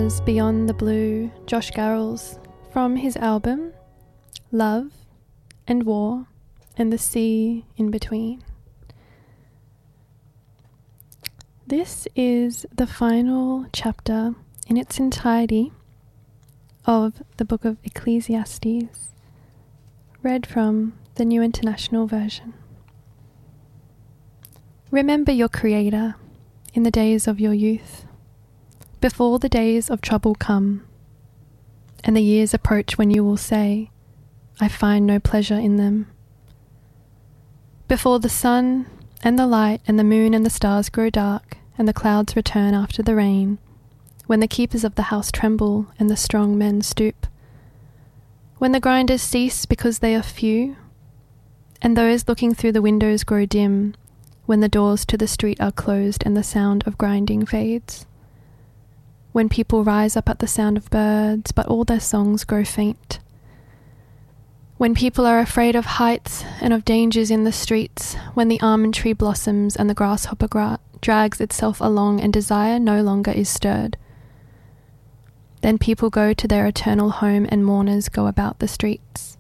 was Beyond the Blue, Josh Garrels, from his album Love and War and the Sea in Between. This is the final chapter in its entirety of the book of Ecclesiastes, read from the New International Version. Remember your Creator in the days of your youth, before the days of trouble come, and the years approach when you will say, I find no pleasure in them. Before the sun and the light and the moon and the stars grow dark, and the clouds return after the rain, when the keepers of the house tremble and the strong men stoop, when the grinders cease because they are few, and those looking through the windows grow dim, when the doors to the street are closed and the sound of grinding fades, when people rise up at the sound of birds, but all their songs grow faint, when people are afraid of heights and of dangers in the streets, when the almond tree blossoms and the grasshopper drags itself along and desire no longer is stirred. Then people go to their eternal home and mourners go about the streets.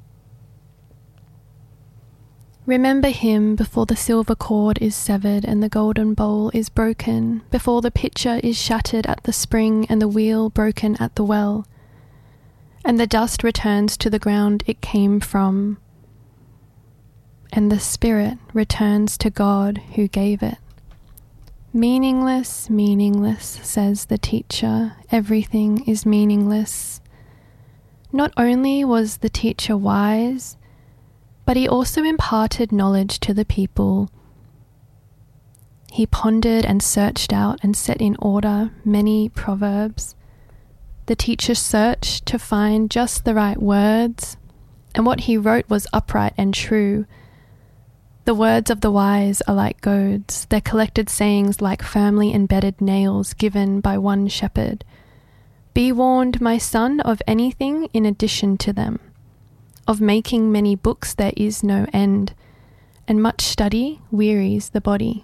Remember him before the silver cord is severed and the golden bowl is broken, before the pitcher is shattered at the spring and the wheel broken at the well, and the dust returns to the ground it came from, and the spirit returns to God who gave it. Meaningless, meaningless, says the teacher, everything is meaningless. Not only was the teacher wise, but he also imparted knowledge to the people. He pondered and searched out and set in order many proverbs. The teacher searched to find just the right words, and what he wrote was upright and true. The words of the wise are like goads, their collected sayings like firmly embedded nails given by one shepherd. Be warned, my son, of anything in addition to them. Of making many books there is no end, and much study wearies the body.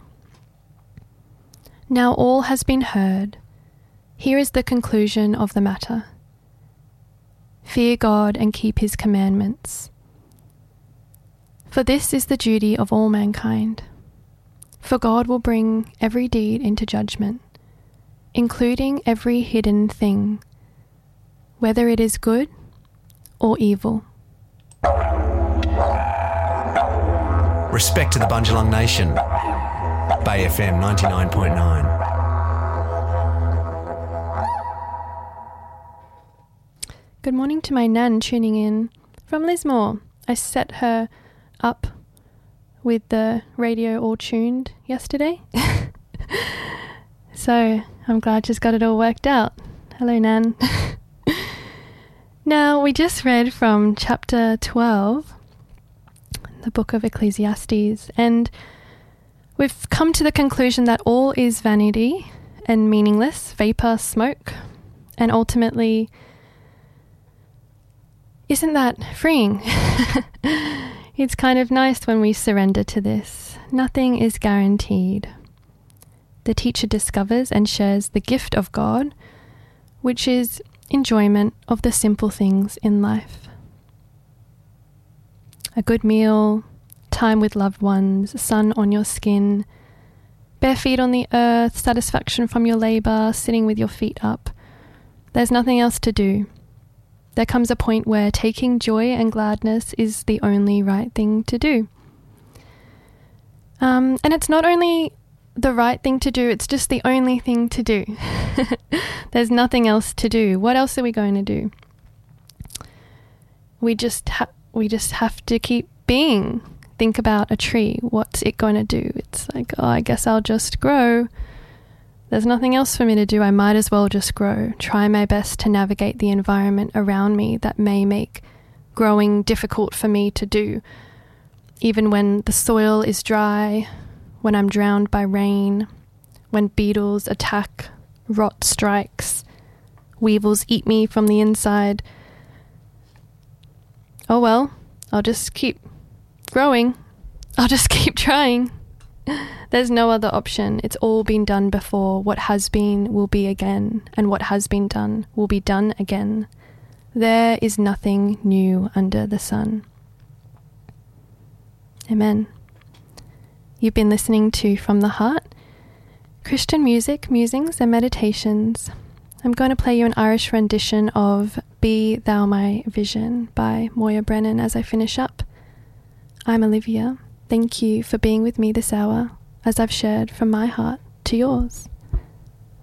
Now all has been heard. Here is the conclusion of the matter. Fear God and keep his commandments. For this is the duty of all mankind. For God will bring every deed into judgment, including every hidden thing, whether it is good or evil. Respect to the Bundjalung Nation. Bay FM 99.9. Good morning to my nan tuning in from Lismore. I set her up with the radio all tuned yesterday. So I'm glad she's got it all worked out. Hello, Nan. Now, we just read from chapter 12, the book of Ecclesiastes, and we've come to the conclusion that all is vanity and meaningless, vapor, smoke, and ultimately, isn't that freeing? It's kind of nice when we surrender to this. Nothing is guaranteed. The teacher discovers and shares the gift of God, which is enjoyment of the simple things in life. A good meal, time with loved ones, sun on your skin, bare feet on the earth, satisfaction from your labor, sitting with your feet up. There's nothing else to do. There comes a point where taking joy and gladness is the only right thing to do. And it's not only the right thing to do, it's just the only thing to do. There's nothing else to do. What else are we going to do? We just have to keep being. Think about a tree. What's it going to do? It's like, oh, I guess I'll just grow. There's nothing else for me to do. I might as well just grow. Try my best to navigate the environment around me that may make growing difficult for me to do. Even when the soil is dry, when I'm drowned by rain, when beetles attack, rot strikes, weevils eat me from the inside. Oh well, I'll just keep growing. I'll just keep trying. There's no other option. It's all been done before. What has been will be again, and what has been done will be done again. There is nothing new under the sun. Amen. You've been listening to From the Heart, Christian music, musings and meditations. I'm going to play you an Irish rendition of Be Thou My Vision by Moya Brennan as I finish up. I'm Olivia. Thank you for being with me this hour as I've shared from my heart to yours.